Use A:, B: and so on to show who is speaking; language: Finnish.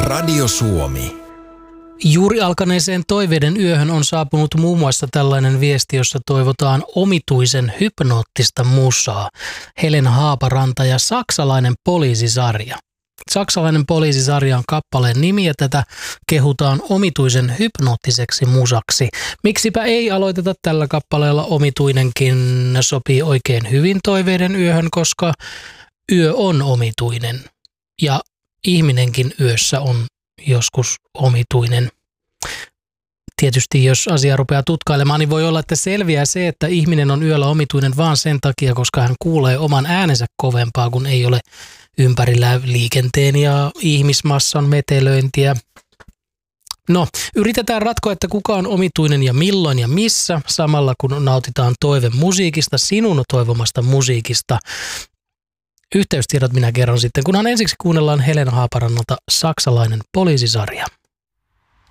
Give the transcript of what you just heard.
A: Radio Suomi.
B: Juuri alkaneeseen toiveiden yöhön on saapunut muun muassa tällainen viesti, jossa toivotaan omituisen hypnoottista musaa. Helena Haaparanta ja Saksalainen poliisisarja. Saksalainen poliisisarja on kappaleen nimi ja tätä kehutaan omituisen hypnoottiseksi musaksi. Miksipä ei aloiteta tällä kappaleella omituinenkin, sopii oikein hyvin toiveiden yöhön, koska yö on omituinen ja ihminenkin yössä on joskus omituinen. Tietysti jos asia rupeaa tutkailemaan, niin voi olla, että selviää se, että ihminen on yöllä omituinen vaan sen takia, koska hän kuulee oman äänensä kovempaa, kun ei ole ympärillä liikenteen ja ihmismassan metelöintiä. No, yritetään ratkoa, että kuka on omituinen ja milloin ja missä, samalla kun nautitaan toive musiikista, sinun toivomasta musiikista. Yhteystiedot minä kerron sitten, kunhan ensiksi kuunnellaan Helena Haaparannalta Saksalainen poliisisarja.